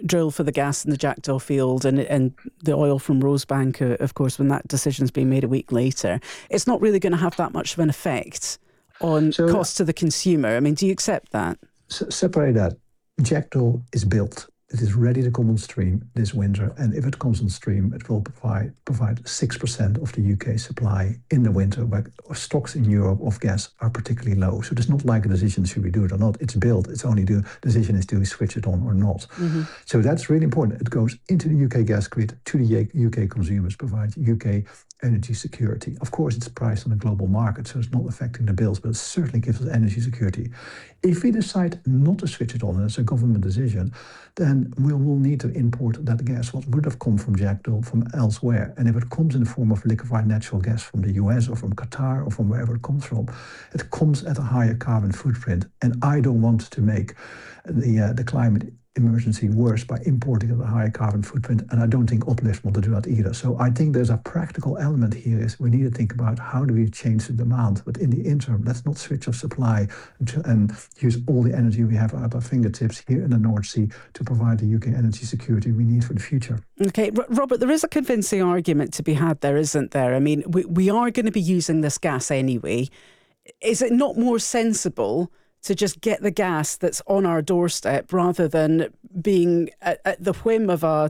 drill for the gas in the Jackdaw field and the oil from Rosebank, of course, when that decision's been made a week later, it's not really going to have that much of an effect on cost to the consumer. I mean, do you accept that? Separate that. Jackdaw is built. It is ready to come on stream this winter, and if it comes on stream, it will provide 6% of the UK supply in the winter, where stocks in Europe of gas are particularly low. So it's not like a decision, should we do it or not? It's built. It's only the decision is, do we switch it on or not? Mm-hmm. So that's really important. It goes into the UK gas grid, to the UK consumers, provides UK energy security. Of course, it's priced on a global market, so it's not affecting the bills, but it certainly gives us energy security. If we decide not to switch it on, and it's a government decision, then we will need to import that gas, what would have come from Jackdaw, from elsewhere. And if it comes in the form of liquefied natural gas from the US or from Qatar or from wherever it comes from, it comes at a higher carbon footprint. And I don't want to make the climate emergency worse by importing at a higher carbon footprint, and I don't think Uplift want to do that either. So I think there's a practical element here, is we need to think about how do we change the demand, but in the interim, let's not switch off supply and use all the energy we have at our fingertips here in the North Sea to provide the UK energy security we need for the future. Okay, Robert, there is a convincing argument to be had there, isn't there? I mean, we are going to be using this gas anyway. Is it not more sensible to just get the gas that's on our doorstep rather than being at the whim of a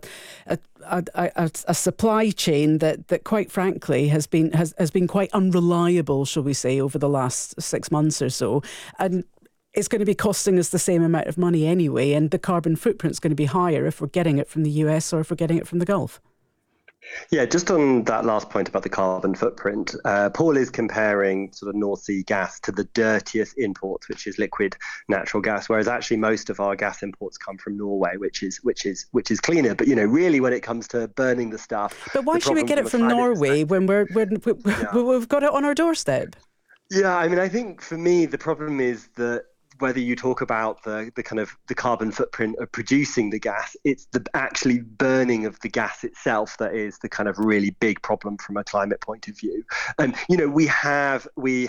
supply chain that quite frankly has been quite unreliable, shall we say, over the last 6 months or so, and it's going to be costing us the same amount of money anyway, and the carbon footprint's going to be higher if we're getting it from the US or if we're getting it from the Gulf? Yeah, just on that last point about the carbon footprint, Paul is comparing sort of North Sea gas to the dirtiest imports, which is liquid natural gas, whereas actually most of our gas imports come from Norway, which is cleaner. But really, when it comes to burning the stuff, but why should we get it from Norway when we've got it on our doorstep? Yeah, I mean, I think for me the problem is that whether you talk about the kind of the carbon footprint of producing the gas, it's the actually burning of the gas itself that is the kind of really big problem from a climate point of view. And we have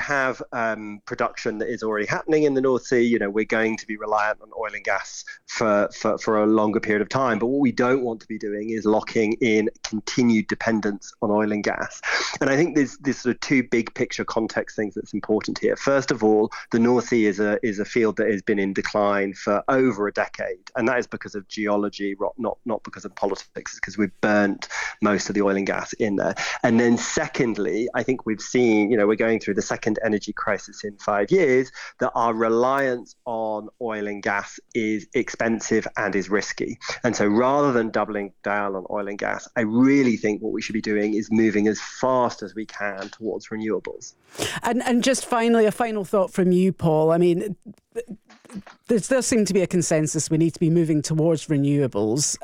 production that is already happening in the North Sea. We're going to be reliant on oil and gas for a longer period of time. But what we don't want to be doing is locking in continued dependence on oil and gas. And I think there's sort of two big picture context things that's important here. First of all, the North Sea is a field that has been in decline for over a decade, and that is because of geology, not because of politics. It's because we've burnt most of the oil and gas in there. And then secondly, I think we've seen, we're going through the second energy crisis in 5 years, that our reliance on oil and gas is expensive and is risky. And so rather than doubling down on oil and gas, I really think what we should be doing is moving as fast as we can towards renewables. And just finally, a final thought from you, Paul. I mean, there does seem to be a consensus we need to be moving towards renewables.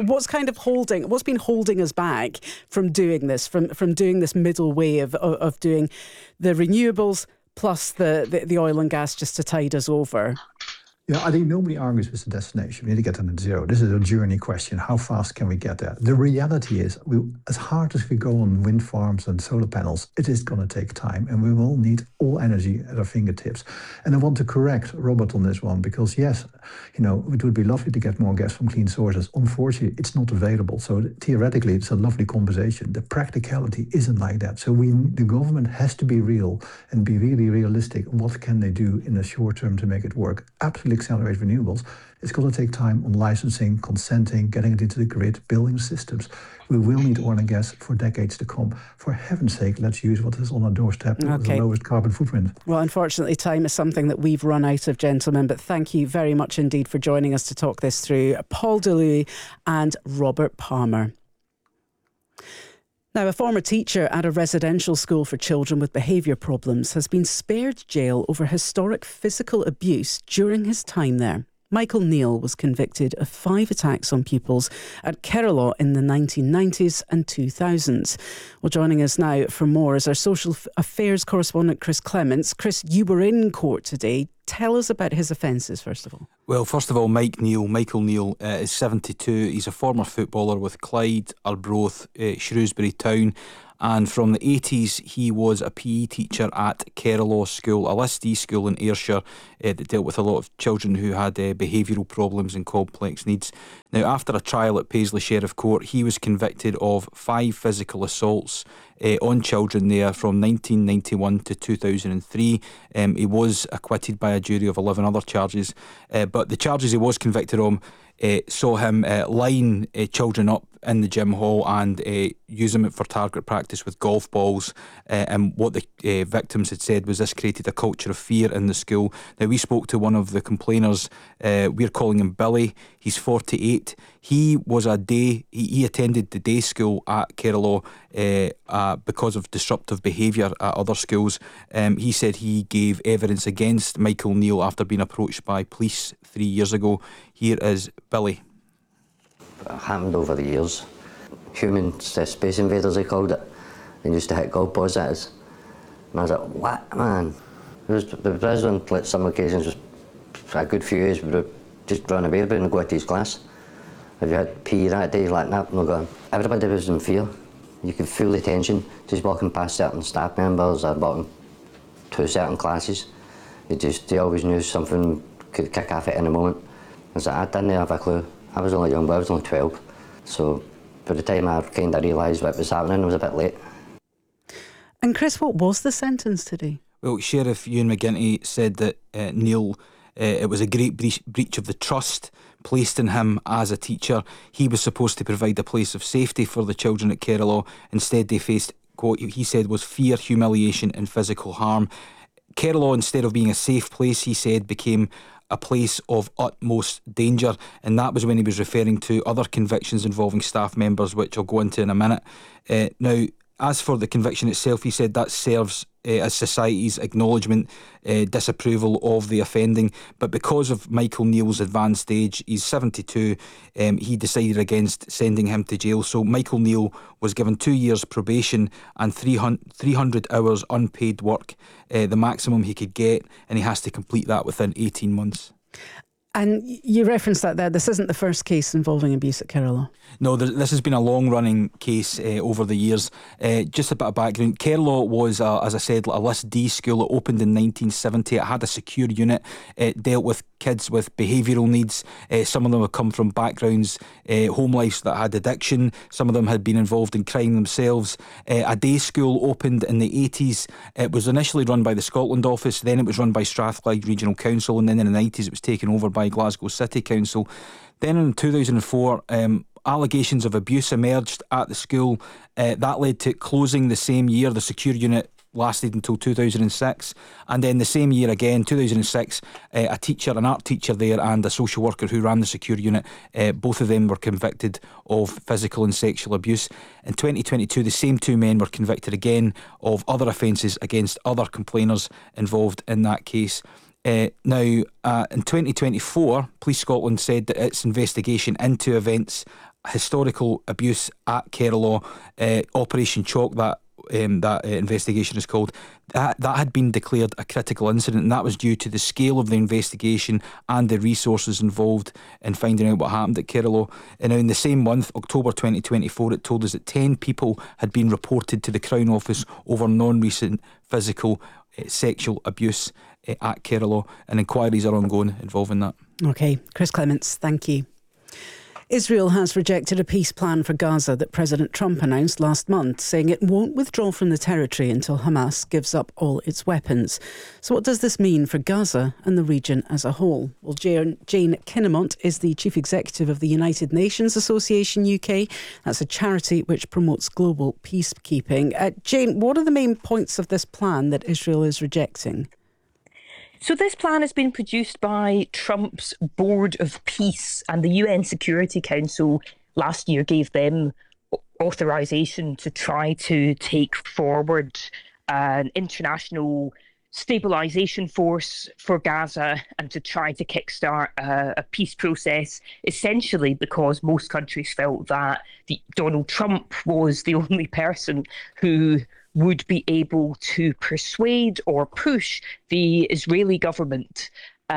What's been holding us back from doing this, from doing this middle way of doing the renewables plus the oil and gas just to tide us over? I think nobody argues with the destination. We need to get to net zero. This is a journey question. How fast can we get there? The reality is, as hard as we go on wind farms and solar panels, it is going to take time, and we will need all energy at our fingertips. And I want to correct Robert on this one, because yes, it would be lovely to get more gas from clean sources. Unfortunately, it's not available. So theoretically, it's a lovely conversation. The practicality isn't like that. So the government has to be real and be really realistic. What can they do in the short term to make it work? Absolutely accelerate renewables. It's going to take time on licensing, consenting, getting it into the grid, building systems. We will need oil and gas for decades to come. For heaven's sake, let's use what is on our doorstep with the lowest carbon footprint. Well, unfortunately, time is something that we've run out of, gentlemen, but thank you very much indeed for joining us to talk this through. Paul DeLuy and Robert Palmer. Now, a former teacher at a residential school for children with behaviour problems has been spared jail over historic physical abuse during his time there. Michael Neal was convicted of 5 attacks on pupils at Kerala in the 1990s and 2000s. Well, joining us now for more is our social affairs correspondent, Chris Clements. Chris, you were in court today. Tell us about his offences, first of all. Well, first of all, Michael Neal is 72. He's a former footballer with Clyde, Arbroath, Shrewsbury Town and from the 80s he was a PE teacher at Keralaw School, a List D school in Ayrshire that dealt with a lot of children who had behavioural problems and complex needs. Now, after a trial at Paisley Sheriff Court, he was convicted of 5 physical assaults on children there from 1991 to 2003. He was acquitted by a jury of 11 other charges, but the charges he was convicted on saw him line children up in the gym hall and use them for target practice with golf balls, and what the victims had said was this created a culture of fear in the school. Now, we spoke to one of the complainers. We're calling him Billy. He's 48. He was he attended the day school at Keralaw because of disruptive behaviour at other schools. He said he gave evidence against Michael Neal after being approached by police 3 years ago. Here is Billy. It happened over the years. Human space invaders, they called it. They used to hit golf balls at us. And I was like, what, man? The president, like some occasions, just a good few years, would just run away and go to his class. If you had PE that day, like that, no going. Everybody was in fear. You could feel the tension, just walking past certain staff members or walking to certain classes. They always knew something could kick off at any moment. I was like, I didn't have a clue. I was only young, but I was only 12. So by the time I kind of realised what was happening, it was a bit late. And Chris, what was the sentence today? Well, Sheriff Ewan McGinty said that Neal, it was a great breach of the trust placed in him as a teacher. He was supposed to provide a place of safety for the children at Keralaw. Instead, they faced what he said was fear, humiliation and physical harm. Keralaw, instead of being a safe place, he said, became a place of utmost danger, and that was when he was referring to other convictions involving staff members, which I'll go into in a minute. Now, as for the conviction itself, he said that serves as society's acknowledgement, disapproval of the offending. But because of Michael Neal's advanced age, he's 72, he decided against sending him to jail. So Michael Neal was given 2 years probation and 300 hours unpaid work, the maximum he could get, and he has to complete that within 18 months. And you referenced that there. This isn't the first case involving abuse at Keralaw. No, this has been a long-running case over the years. Just a bit of background. Keralaw was, as I said, a List D school. It opened in 1970. It had a secure unit. It dealt with kids with behavioural needs. Some of them had come from backgrounds, home lives that had addiction. Some of them had been involved in crime themselves. A day school opened in the 80s. It was initially run by the Scotland Office. Then it was run by Strathclyde Regional Council. And then in the 90s it was taken over by Glasgow City Council. Then in 2004, allegations of abuse emerged at the school. That led to it closing the same year. The secure unit lasted until 2006, and then the same year again, 2006, a teacher, an art teacher there, and a social worker who ran the secure unit, both of them were convicted of physical and sexual abuse. In 2022, the same two men were convicted again of other offences against other complainers involved in that case. Now, in 2024, Police Scotland said that its investigation into events, historical abuse at Keralaw, Operation Chalk, that investigation is called, that had been declared a critical incident, and that was due to the scale of the investigation and the resources involved in finding out what happened at Keralaw. And now in the same month, October 2024, it told us that 10 people had been reported to the Crown Office over non-recent physical sexual abuse at Keralaw, and inquiries are ongoing involving that. OK, Chris Clements, thank you. Israel has rejected a peace plan for Gaza that President Trump announced last month, saying it won't withdraw from the territory until Hamas gives up all its weapons. So what does this mean for Gaza and the region as a whole? Well, Jane Kinnamont is the Chief Executive of the United Nations Association UK. That's a charity which promotes global peacekeeping. Jane, what are the main points of this plan that Israel is rejecting? So this plan has been produced by Trump's Board of Peace, and the UN Security Council last year gave them authorization to try to take forward an international stabilization force for Gaza and to try to kickstart a peace process, essentially because most countries felt that Donald Trump was the only person who would be able to persuade or push the Israeli government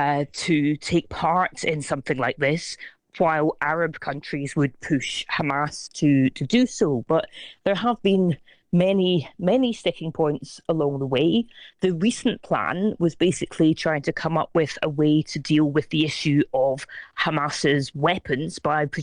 to take part in something like this, while Arab countries would push Hamas to do so. But there have been many, many sticking points along the way. The recent plan was basically trying to come up with a way to deal with the issue of Hamas's weapons by